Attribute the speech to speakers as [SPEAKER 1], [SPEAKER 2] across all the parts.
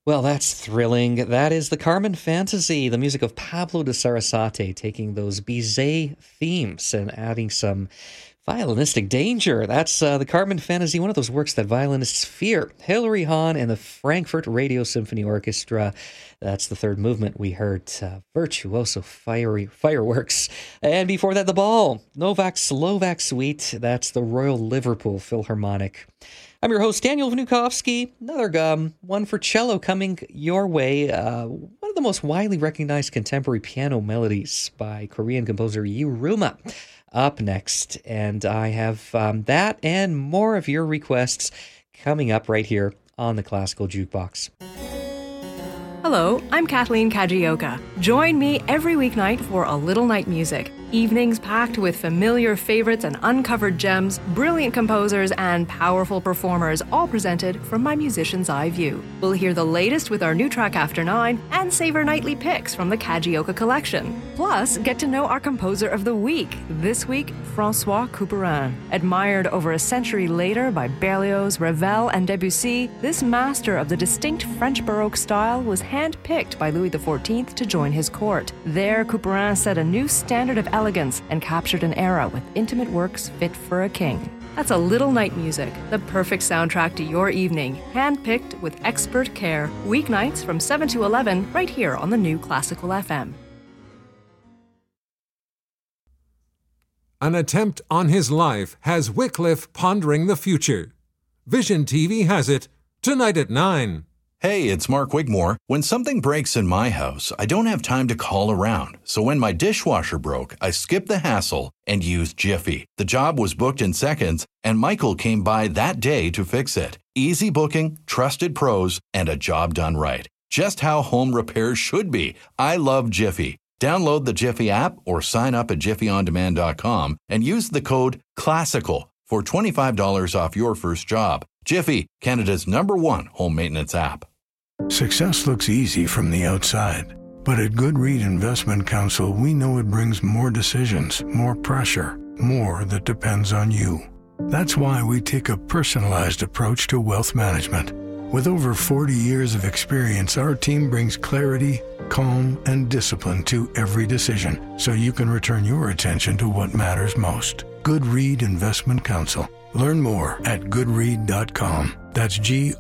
[SPEAKER 1] Well, that's thrilling. That is the Carmen Fantasy, the music of Pablo de Sarasate, taking those Bizet themes and adding some violinistic danger. That's the Carmen Fantasy, one of those works that violinists fear. Hilary Hahn and the Frankfurt Radio Symphony Orchestra. That's the third movement. We heard Virtuoso Fiery Fireworks. And before that, The Ball, Novak Slovak Suite. That's the Royal Liverpool Philharmonic. I'm your host, Daniel Vnukovsky. Another one for cello coming your way. One of the most widely recognized contemporary piano melodies by Korean composer Yu Ruma. Up next, and I have that and more of your requests coming up right here on the Classical Jukebox.
[SPEAKER 2] Hello, I'm Kathleen Kajioka. Join me every weeknight for A Little Night Music. Evenings packed with familiar favorites and uncovered gems, brilliant composers, and powerful performers, all presented from my musician's eye view. We'll hear the latest with our new track After 9 and savor nightly picks from the Kajioka collection. Plus, get to know our composer of the week. This week, François Couperin. Admired over a century later by Berlioz, Ravel, and Debussy, this master of the distinct French Baroque style was hand-picked by Louis XIV to join his court. There, Couperin set a new standard of elegance and captured an era with intimate works fit for a king. That's A Little Night Music, the perfect soundtrack to your evening, hand-picked with expert care, weeknights from 7 to 11, right here on the new Classical FM.
[SPEAKER 3] An attempt on his life has Wycliffe pondering the future. Vision TV has it, tonight at 9.
[SPEAKER 4] Hey, it's Mark Wigmore. When something breaks in my house, I don't have time to call around. So when my dishwasher broke, I skipped the hassle and used Jiffy. The job was booked in seconds, and Michael came by that day to fix it. Easy booking, trusted pros, and a job done right. Just how home repairs should be. I love Jiffy. Download the Jiffy app or sign up at jiffyondemand.com and use the code CLASSICAL for $25 off your first job. Jiffy, Canada's #1 home maintenance app.
[SPEAKER 5] Success looks easy from the outside, but at Goodread Investment Counsel, we know it brings more decisions, more pressure, more that depends on you. That's why we take a personalized approach to wealth management. With over 40 years of experience, our team brings clarity, calm, and discipline to every decision, so you can return your attention to what matters most. Goodread Investment Counsel. Learn more at goodread.com. That's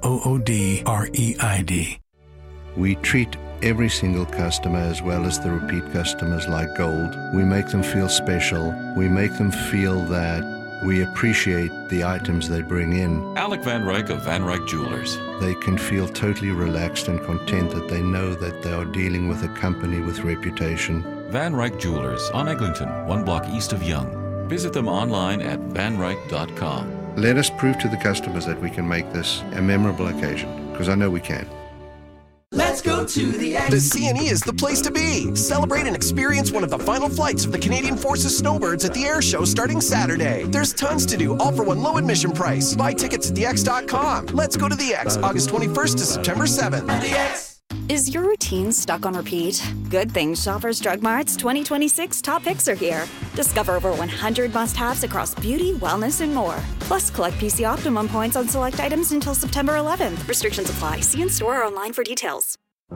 [SPEAKER 5] GOODREID.
[SPEAKER 6] We treat every single customer as well as the repeat customers like gold. We make them feel special. We make them feel that we appreciate the items they bring in.
[SPEAKER 7] Alec Van Ryk of Van Ryk Jewelers.
[SPEAKER 6] They can feel totally relaxed and content that they know that they are dealing with a company with reputation.
[SPEAKER 7] Van Ryk Jewelers on Eglinton, 1 block east of Yonge. Visit them online at vanryk.com.
[SPEAKER 6] Let us prove to the customers that we can make this a memorable occasion, because I know we can.
[SPEAKER 8] Let's go to the X. The CNE is the place to be. Celebrate and experience one of the final flights of the Canadian Forces Snowbirds at the air show starting Saturday. There's tons to do, all for one low admission price. Buy tickets at thex.com. Let's go to the X, August 21st to September 7th. The X.
[SPEAKER 9] Is your routine stuck on repeat? Good thing Shoppers Drug Mart's 2026 top picks are here. Discover over 100 must-haves across beauty, wellness, and more. Plus, collect PC Optimum points on select items until September 11th. Restrictions apply. See in-store or online for details.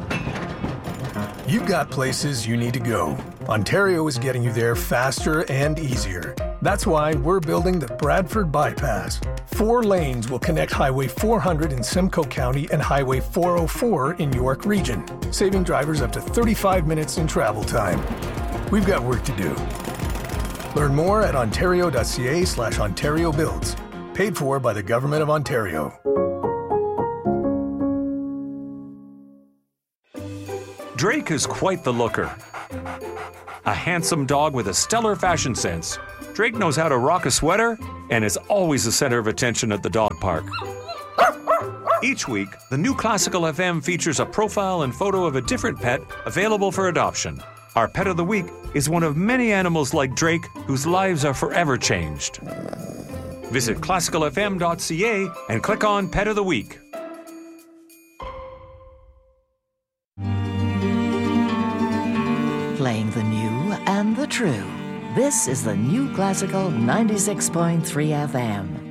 [SPEAKER 10] You've got places you need to go. Ontario is getting you there faster and easier. That's why we're building the Bradford Bypass. 4 lanes will connect Highway 400 in Simcoe County and Highway 404 in York Region, saving drivers up to 35 minutes in travel time. We've got work to do. Learn more at ontario.ca/Ontario Builds. Paid for by the Government of Ontario.
[SPEAKER 11] Drake is quite the looker. A handsome dog with a stellar fashion sense. Drake knows how to rock a sweater and is always the center of attention at the dog park. Each week, the new Classical FM features a profile and photo of a different pet available for adoption. Our pet of the week is one of many animals like Drake whose lives are forever changed. Visit classicalfm.ca and click on Pet of the Week.
[SPEAKER 12] Playing the new and the true. This is the new Classical 96.3 FM.